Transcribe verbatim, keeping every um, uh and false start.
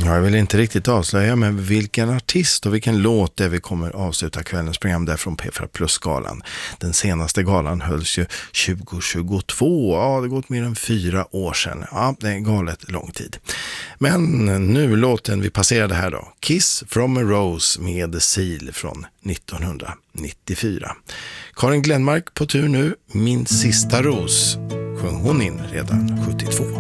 Jag vill inte riktigt avslöja, men vilken artist och vilken låt det vi kommer avsluta kvällens program där från P fyra Plus-galan. Den senaste galan hölls ju tjugo tjugotvå. Ja, det har gått mer än fyra år sedan. Ja, det är galet lång tid. Men nu låten vi passerade här då. Kiss from a Rose med Seal från nittonhundranittiofyra. Karin Glenmark på tur nu. Min sista ros sjöng hon in redan sjuttiotvå.